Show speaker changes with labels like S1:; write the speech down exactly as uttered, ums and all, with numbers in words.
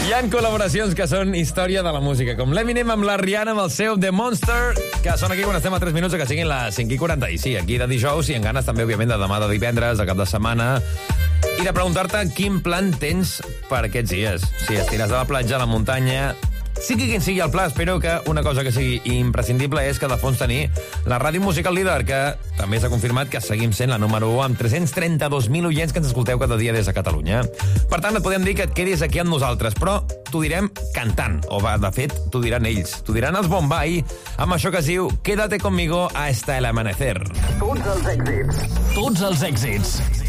S1: Hi ha col·laboracions que són història de la música, com l'Eminem amb la Rihanna amb el seu The Monster, que són aquí quan estem a tres minuts que siguin les cinc i quaranta. I sí, aquí de dijous i en ganes també, òbviament, de demà de divendres, de cap de setmana, i de preguntar-te quin plan tens per aquests dies. Si estires de la platja, a la muntanya... Sigui quin sigui el pla, espero que una cosa que sigui imprescindible és que de fons tenir la ràdio musical líder, que també s'ha confirmat que seguim sent la número u amb tres-cents trenta-dos mil oients que ens escolteu cada dia des de Catalunya. Per tant, et podem dir que et quedis aquí amb nosaltres, però t'ho direm cantant, o va, de fet, t'ho diran ells. T'ho diran els Bombay, amb això que es diu Quédate conmigo hasta el amanecer.
S2: Tots els èxits.
S3: Tots els èxits.